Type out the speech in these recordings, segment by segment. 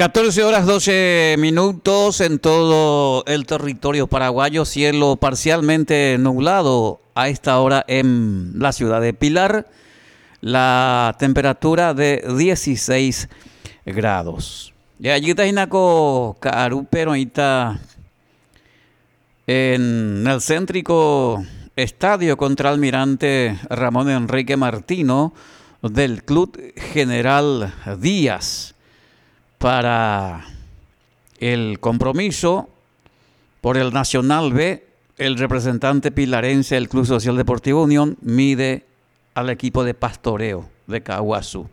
14 horas 12 minutos en todo el territorio paraguayo, cielo parcialmente nublado a esta hora en la ciudad de Pilar, la temperatura de 16 grados. Y allí está Inaco Caru, pero ahí está en el céntrico estadio contra Almirante Ramón Enrique Martino del Club General Díaz, para el compromiso por el Nacional B. El representante pilarense del Club Social Deportivo Unión mide al equipo de pastoreo de Caguazú.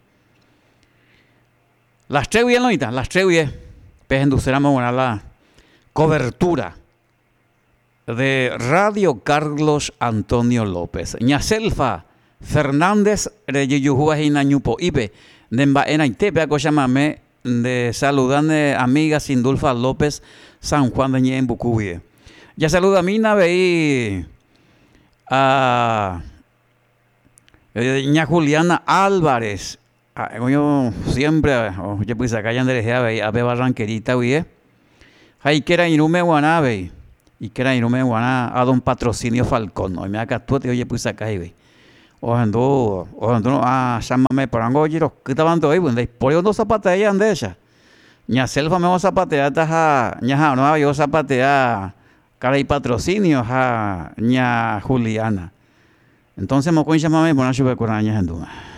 Las tres bien, ¿no? Las tres bien. Pues induciremos a la cobertura de Radio Carlos Antonio López. Ñaselfa Fernández Reyuyuhua Inañupo Ibe Nemba Enaitepe Acoyamame de saludan amiga Sindulfa López San Juan de Ñe en Bucubie. Ya saluda a mí veí a ña Juliana Álvarez. Yo siempre yo pues acá ya andrejea a ver Barranquerita oye. Hay que era inume guanabe y que era inume guana a don Patrocinio Falcón. No me acá tú oye pues acá ve. Ojando llámame por algo giro que estaban todo ahí pues por eso no zapatea ande ella. Ña selva me va a zapatear taja ña no yo zapatea cara y Patrocinio ja ña Juliana. Entonces me coin llámame por una chuve coraña en duma.